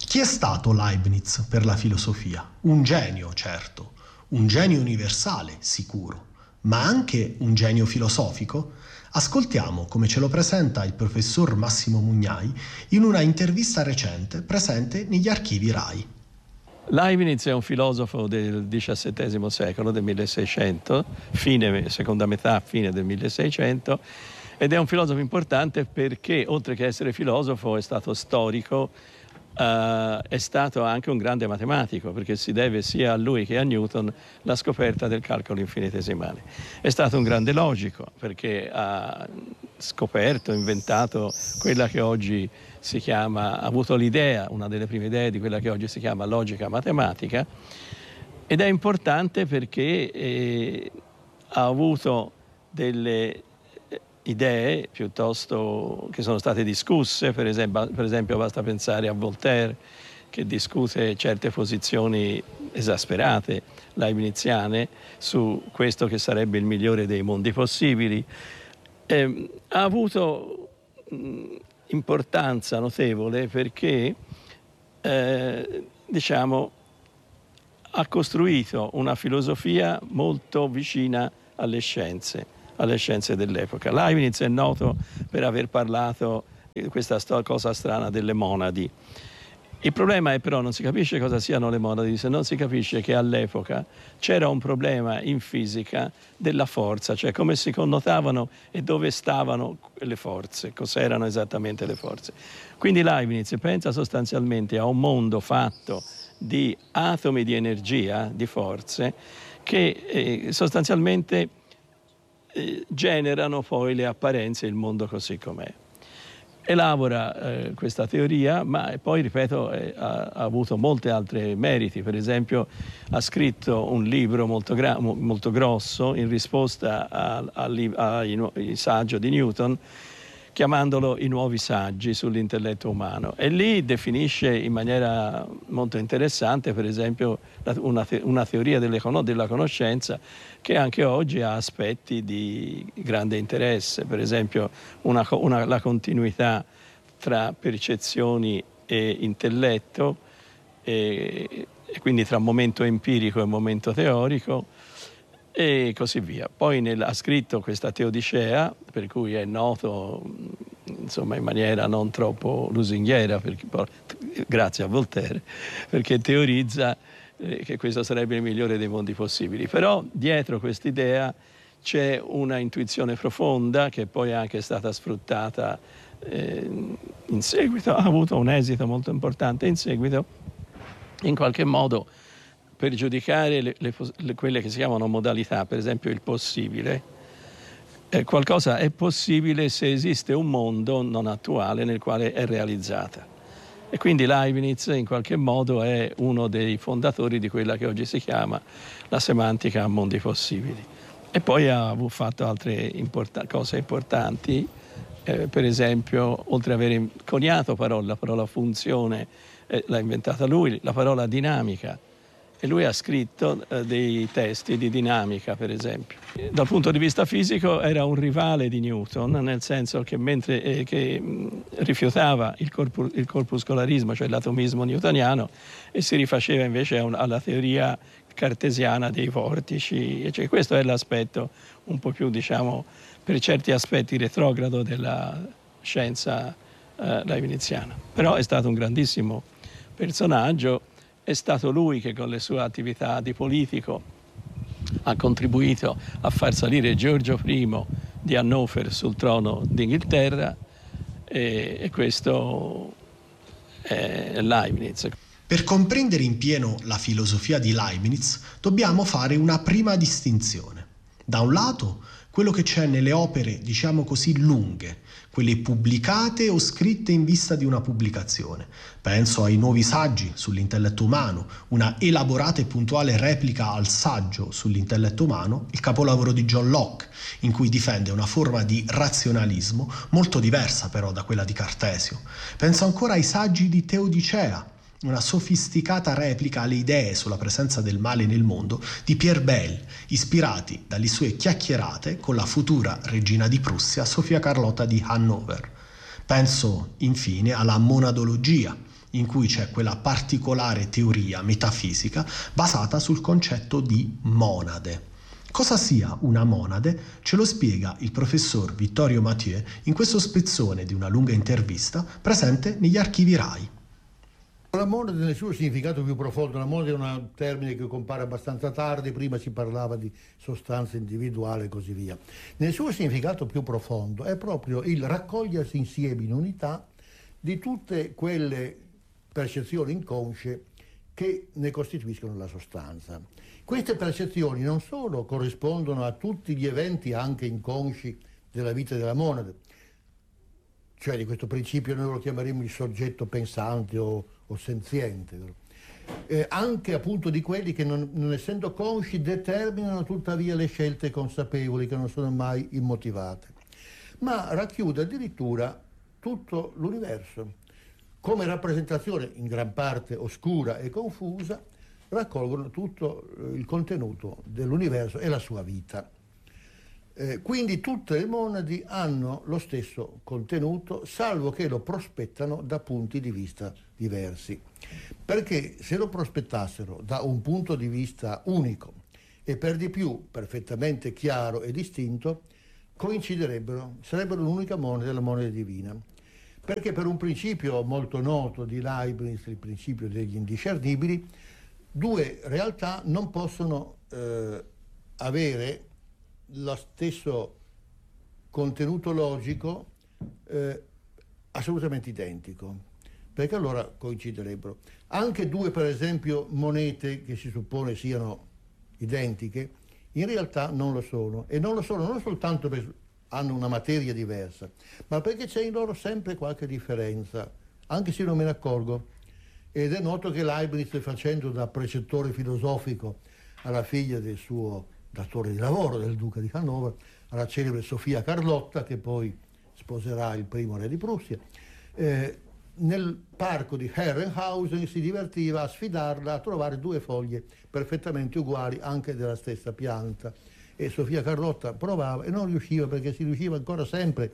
Chi è stato Leibniz per la filosofia? Un genio, certo, un genio universale, sicuro, ma anche un genio filosofico? Ascoltiamo come ce lo presenta il professor Massimo Mugnai in una intervista recente presente negli archivi RAI. Leibniz è un filosofo del XVII secolo, del 1600, seconda metà, fine del 1600, ed è un filosofo importante perché, oltre che essere filosofo, è stato storico, è stato anche un grande matematico, perché si deve sia a lui che a Newton la scoperta del calcolo infinitesimale. È stato un grande logico, perché ha scoperto, inventato quella che oggi si chiama, ha avuto l'idea, una delle prime idee di quella che oggi si chiama logica matematica, ed è importante perché ha avuto delle idee piuttosto che sono state discusse, per esempio basta pensare a Voltaire, che discute certe posizioni esasperate leibniziane su questo che sarebbe il migliore dei mondi possibili. Ha avuto importanza notevole perché ha costruito una filosofia molto vicina alle scienze dell'epoca. Leibniz è noto per aver parlato di questa cosa strana delle monadi. Il problema è però non si capisce cosa siano le monadi se non si capisce che all'epoca c'era un problema in fisica della forza, cioè come si connotavano e dove stavano le forze, cos'erano esattamente le forze. Quindi Leibniz pensa sostanzialmente a un mondo fatto di atomi di energia, di forze, che sostanzialmente generano poi le apparenze, il mondo così com'è. Elabora questa teoria, ma poi, ripeto, ha avuto molti altri meriti. Per esempio, ha scritto un libro molto grosso in risposta ai saggio di Newton, chiamandolo I nuovi saggi sull'intelletto umano. E lì definisce in maniera molto interessante, per esempio, una teoria della conoscenza che anche oggi ha aspetti di grande interesse. Per esempio, la continuità tra percezioni e intelletto, e quindi tra momento empirico e momento teorico, e così via. Poi ha scritto questa Teodicea, per cui è noto insomma in maniera non troppo lusinghiera, grazie a Voltaire, perché teorizza che questo sarebbe il migliore dei mondi possibili. Però dietro quest'idea c'è una intuizione profonda che poi è anche stata sfruttata in seguito, ha avuto un esito molto importante in seguito, in qualche modo, per giudicare quelle che si chiamano modalità, per esempio il possibile. Qualcosa è possibile se esiste un mondo non attuale nel quale è realizzata. E quindi Leibniz in qualche modo è uno dei fondatori di quella che oggi si chiama la semantica a mondi possibili. E poi ha fatto altre cose importanti, per esempio, oltre ad aver coniato la parola funzione, l'ha inventata lui, la parola dinamica. E lui ha scritto dei testi di dinamica, per esempio. Dal punto di vista fisico era un rivale di Newton, nel senso che mentre rifiutava il corpuscolarismo, cioè l'atomismo newtoniano, e si rifaceva invece alla teoria cartesiana dei vortici. Cioè, questo è l'aspetto un po' più, diciamo, per certi aspetti retrogrado della scienza leibniziana. Però è stato un grandissimo personaggio. È stato lui che con le sue attività di politico ha contribuito a far salire Giorgio I di Hannover sul trono d'Inghilterra, e questo è Leibniz. Per comprendere in pieno la filosofia di Leibniz dobbiamo fare una prima distinzione. Da un lato, quello che c'è nelle opere, diciamo così, lunghe, quelle pubblicate o scritte in vista di una pubblicazione. Penso ai nuovi saggi sull'intelletto umano, una elaborata e puntuale replica al saggio sull'intelletto umano, il capolavoro di John Locke, in cui difende una forma di razionalismo molto diversa però da quella di Cartesio. Penso ancora ai saggi di Teodicea, una sofisticata replica alle idee sulla presenza del male nel mondo di Pierre Bayle, ispirati dalle sue chiacchierate con la futura regina di Prussia, Sofia Carlotta di Hannover. Penso infine alla monadologia, in cui c'è quella particolare teoria metafisica basata sul concetto di monade. Cosa sia una monade ce lo spiega il professor Vittorio Mathieu in questo spezzone di una lunga intervista presente negli archivi RAI. La monade nel suo significato più profondo, la monade è un termine che compare abbastanza tardi, prima si parlava di sostanza individuale e così via. Nel suo significato più profondo è proprio il raccogliersi insieme in unità di tutte quelle percezioni inconsce che ne costituiscono la sostanza. Queste percezioni non solo corrispondono a tutti gli eventi anche inconsci della vita della monade, cioè di questo principio noi lo chiameremo il soggetto pensante o senziente, anche appunto di quelli che non essendo consci determinano tuttavia le scelte consapevoli che non sono mai immotivate, ma racchiude addirittura tutto l'universo. Come rappresentazione in gran parte oscura e confusa, raccolgono tutto il contenuto dell'universo e la sua vita. Quindi tutte le monadi hanno lo stesso contenuto, salvo che lo prospettano da punti di vista diversi. Perché se lo prospettassero da un punto di vista unico e per di più perfettamente chiaro e distinto, coinciderebbero, sarebbero l'unica monade, la monade divina. Perché per un principio molto noto di Leibniz, il principio degli indiscernibili, due realtà non possono avere lo stesso contenuto logico assolutamente identico, perché allora coinciderebbero. Anche due, per esempio, monete che si suppone siano identiche, in realtà non lo sono, e non lo sono non soltanto perché hanno una materia diversa, ma perché c'è in loro sempre qualche differenza, anche se non me ne accorgo. Ed è noto che Leibniz, facendo da precettore filosofico alla figlia del suo datore di lavoro, del duca di Hannover, alla celebre Sofia Carlotta, che poi sposerà il primo re di Prussia, nel parco di Herrenhausen si divertiva a sfidarla a trovare due foglie perfettamente uguali, anche della stessa pianta. E Sofia Carlotta provava e non riusciva, perché si riusciva ancora sempre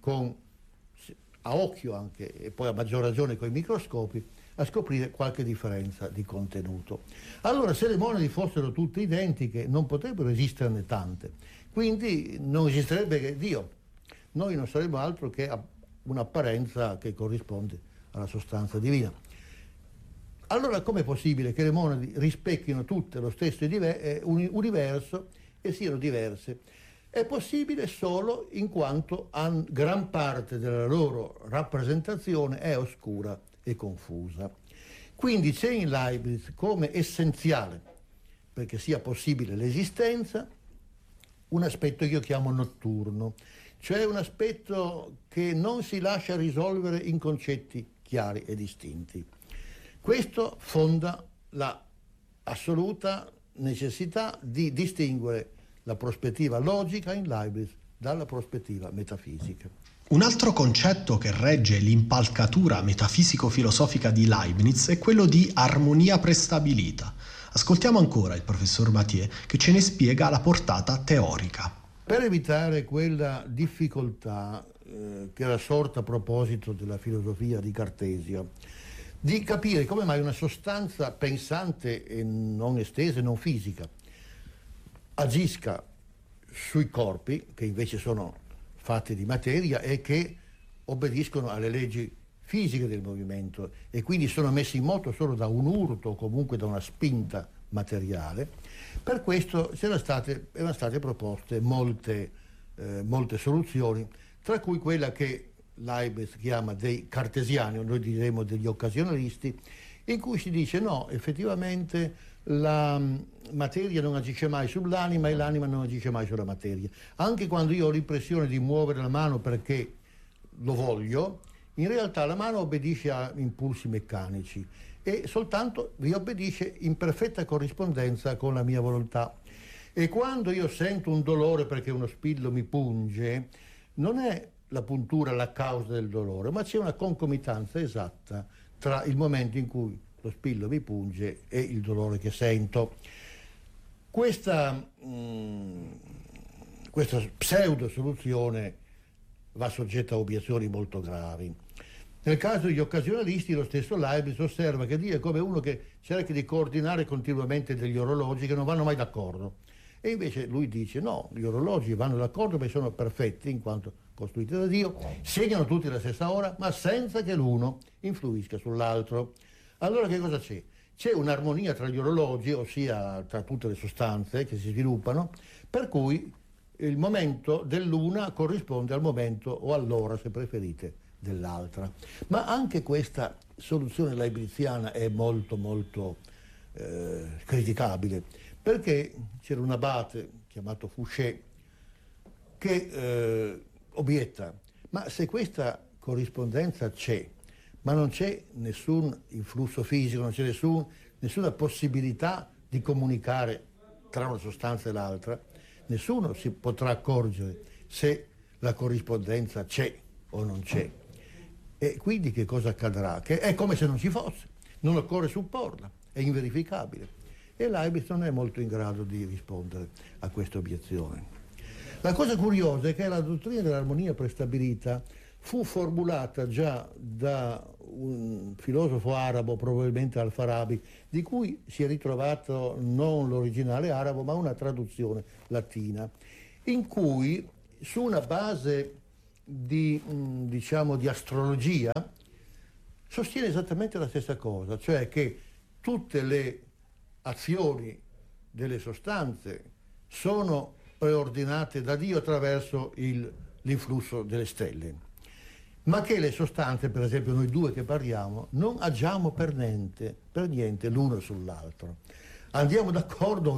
a occhio anche, e poi a maggior ragione con i microscopi, a scoprire qualche differenza di contenuto. Allora, se le monadi fossero tutte identiche, non potrebbero esisterne tante, quindi non esisterebbe che Dio. Noi non saremmo altro che un'apparenza che corrisponde alla sostanza divina. Allora, com'è possibile che le monadi rispecchino tutte lo stesso universo e siano diverse? È possibile solo in quanto gran parte della loro rappresentazione è oscura e confusa. Quindi c'è in Leibniz come essenziale, perché sia possibile l'esistenza, un aspetto che io chiamo notturno, cioè un aspetto che non si lascia risolvere in concetti chiari e distinti. Questo fonda la assoluta necessità di distinguere la prospettiva logica in Leibniz dalla prospettiva metafisica. Un altro concetto che regge l'impalcatura metafisico-filosofica di Leibniz è quello di armonia prestabilita. Ascoltiamo ancora il professor Mathieu che ce ne spiega la portata teorica. Per evitare quella difficoltà che era sorta a proposito della filosofia di Cartesio, di capire come mai una sostanza pensante e non estesa e non fisica agisca sui corpi, che invece sono fatti di materia e che obbediscono alle leggi fisiche del movimento e quindi sono messi in moto solo da un urto o comunque da una spinta materiale. Per questo erano state proposte molte soluzioni, tra cui quella che Leibniz chiama dei cartesiani, o noi diremo degli occasionalisti, in cui si dice no, effettivamente la materia non agisce mai sull'anima e l'anima non agisce mai sulla materia. Anche quando io ho l'impressione di muovere la mano perché lo voglio, in realtà la mano obbedisce a impulsi meccanici e soltanto vi obbedisce in perfetta corrispondenza con la mia volontà. E quando io sento un dolore perché uno spillo mi punge, non è la puntura la causa del dolore, ma c'è una concomitanza esatta tra il momento in cui lo spillo mi punge e il dolore che sento. Questa pseudo soluzione va soggetta a obiezioni molto gravi, Nel caso degli occasionalisti, lo stesso Leibniz osserva che Dio è come uno che cerca di coordinare continuamente degli orologi che non vanno mai d'accordo. E invece lui dice no, gli orologi vanno d'accordo perché sono perfetti in quanto costruiti da Dio, segnano tutti la stessa ora, ma senza che l'uno influisca sull'altro. Allora che cosa c'è? C'è un'armonia tra gli orologi, ossia tra tutte le sostanze che si sviluppano, per cui il momento dell'una corrisponde al momento o all'ora, se preferite, dell'altra. Ma anche questa soluzione leibniziana è molto criticabile, perché c'era un abate chiamato Fouché che obietta, ma se questa corrispondenza c'è, ma non c'è nessun influsso fisico, non c'è nessuna possibilità di comunicare tra una sostanza e l'altra, nessuno si potrà accorgere se la corrispondenza c'è o non c'è. E quindi che cosa accadrà? Che è come se non ci fosse, non occorre supporla, è inverificabile. E Leibniz non è molto in grado di rispondere a questa obiezione. La cosa curiosa è che la dottrina dell'armonia prestabilita fu formulata già da un filosofo arabo, probabilmente Al-Farabi, di cui si è ritrovato non l'originale arabo, ma una traduzione latina, in cui su una base di astrologia sostiene esattamente la stessa cosa, cioè che tutte le azioni delle sostanze sono preordinate da Dio attraverso l'influsso delle stelle, ma che le sostanze, per esempio noi due che parliamo, non agiamo per niente l'uno sull'altro. Andiamo d'accordo